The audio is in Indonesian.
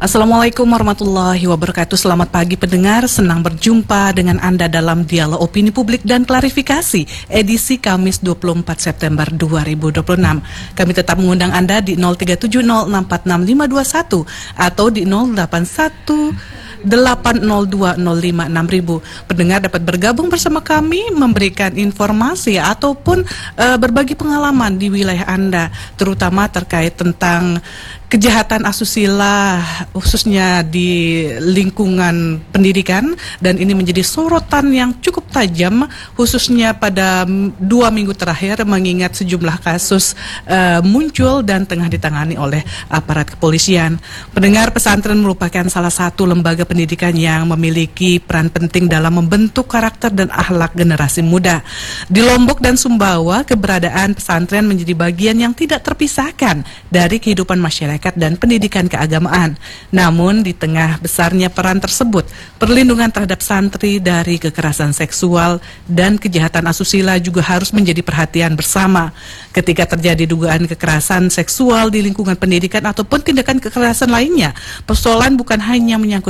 Assalamualaikum warahmatullahi wabarakatuh. Selamat pagi pendengar, senang berjumpa dengan Anda dalam Dialog Opini Publik dan Klarifikasi edisi Kamis 24 September 2026. Kami tetap mengundang Anda di 0370646521 atau di 081802056.000. Pendengar dapat bergabung bersama kami, memberikan informasi ataupun berbagi pengalaman di wilayah Anda, terutama terkait tentang kejahatan asusila khususnya di lingkungan pendidikan, dan ini menjadi sorotan yang cukup tajam khususnya pada 2 minggu terakhir mengingat sejumlah kasus muncul dan tengah ditangani oleh aparat kepolisian. Pendengar, pesantren merupakan salah satu lembaga pendidikan yang memiliki peran penting dalam membentuk karakter dan akhlak generasi muda. Di Lombok dan Sumbawa, keberadaan pesantren menjadi bagian yang tidak terpisahkan dari kehidupan masyarakat dan pendidikan keagamaan. Namun di tengah besarnya peran tersebut, perlindungan terhadap santri dari kekerasan seksual dan kejahatan asusila juga harus menjadi perhatian bersama. Ketika terjadi dugaan kekerasan seksual di lingkungan pendidikan ataupun tindakan kekerasan lainnya, persoalan bukan hanya menyangkut